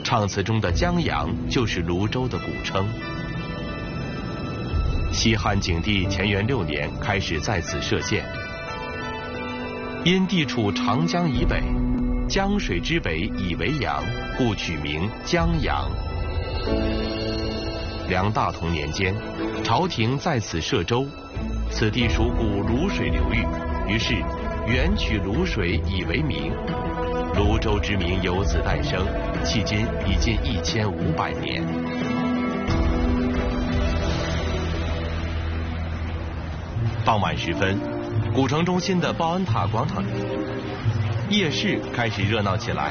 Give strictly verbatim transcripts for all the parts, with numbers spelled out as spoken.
唱词中的江阳就是泸州的古称。西汉景帝乾元六年开始在此设县，因地处长江以北，江水之北以为阳，故取名江阳。梁大同年间，朝廷在此设州，此地属古泸水流域，于是原取泸水以为名，泸州之名由此诞生，迄今已近一千五百年。傍晚时分，古城中心的报恩塔广场夜市开始热闹起来。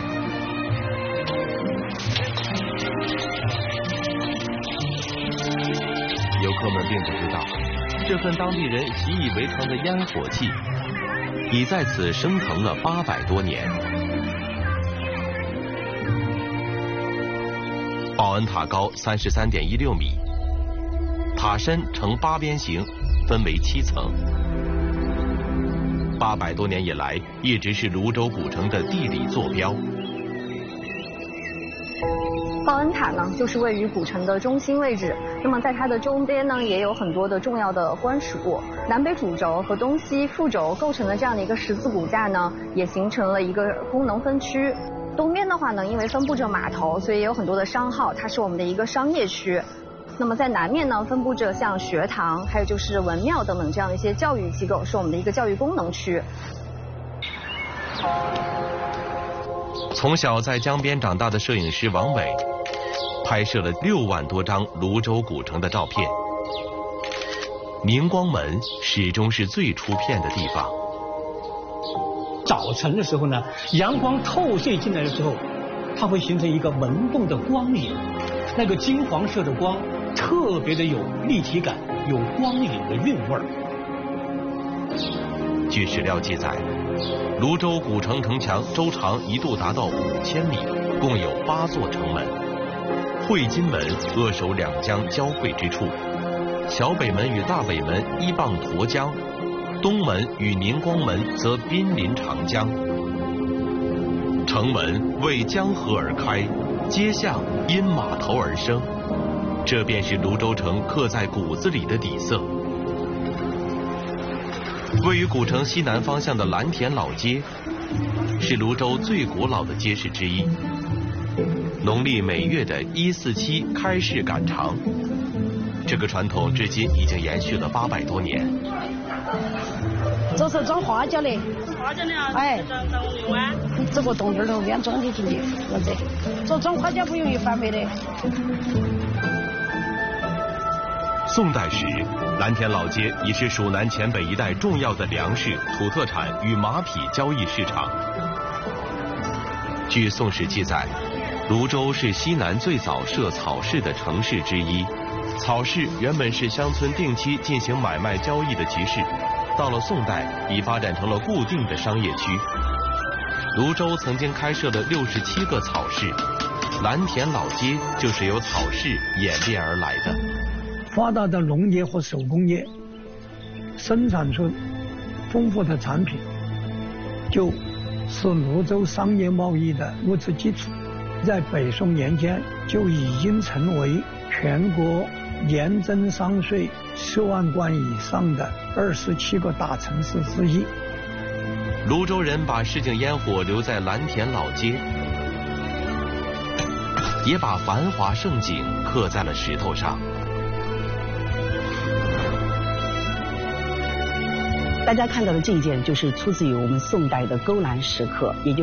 游客们并不知道，这份当地人习以为常的烟火气，已在此升腾了八百多年。报恩塔高三十三点一六米，塔身呈八边形，分为七层。八百多年以来，一直是泸州古城的地理坐标。 报恩塔呢，就是位于古城的中心位置。那么在它的周边呢，也有很多的重要的官署。南北主轴和东西副轴构成的这样的一个十字骨架呢，也形成了一个功能分区。东边的话呢，因为分布着码头，所以也有很多的商号，它是我们的一个商业区。那么在南面呢，分布着像学堂，还有就是文庙等等这样的一些教育机构，是我们的一个教育功能区。 从小在江边长大的摄影师王伟，拍摄了六万多张泸州古城的照片。明光门始终是最出片的地方。 早晨的时候呢，阳光透射进来的时候，它会形成一个文动的光影，那个金黄色的光特别的有立体感，有光影的韵味儿。 据史料记载，泸州古城城墙周长一度达到五千米，共有八座城门。会津门扼守两江交汇之处，小北门与大北门依傍沱江，东门与宁光门则濒临长江。城门为江河而开，街巷因码头而生，这便是泸州城刻在骨子里的底色。位于古城西南方向的蓝田老街，是泸州最古老的街市之一。农历每月的一四七开市赶场，这个传统至今已经延续了八百多年。 这是装花椒的， 花椒的啊， 哎， 装装牛啊， 这个洞洞头边装的进去，我这这装花椒不容易翻倍的。 宋代时，蓝田老街已是蜀南黔北一带重要的粮食、土特产与马匹交易市场。据《宋史》记载，泸州是西南最早设草市的城市之一。草市原本是乡村定期进行买卖交易的集市，到了宋代已发展成了固定的商业区。泸州曾经开设了六十七个草市，蓝田老街就是由草市演变而来的。 发达的农业和手工业生产出丰富的产品，就是泸州商业贸易的物质基础。在北宋年间就已经成为全国年征商税十万贯以上的二十七个大城市之一。 泸州人把市井烟火留在蓝田老街，也把繁华盛景刻在了石头上。 大家看到的这一件就是出自于我们宋代的勾栏石刻，也就